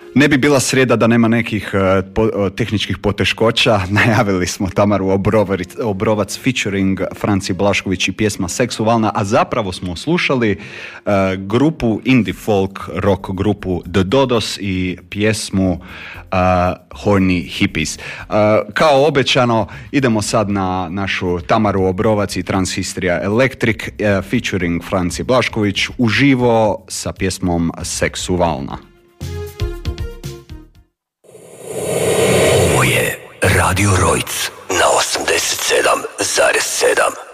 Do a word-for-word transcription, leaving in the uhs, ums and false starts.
Ne bi bila srijeda da nema nekih uh, po, uh, tehničkih poteškoća. Najavili smo Tamaru Obrovac, Obrovac featuring Franci Blašković i pjesma Seksualna, a zapravo smo slušali uh, grupu indie folk rock grupu The Dodos i pjesmu uh, Horny Hippies. Uh, kao obećano, idemo sad na našu Tamaru Obrovac i Transhistrija Electric uh, featuring Franci Blašković uživo sa pjesmom Seksualna. Radio Rojc na osamdeset sedam zarez sedam.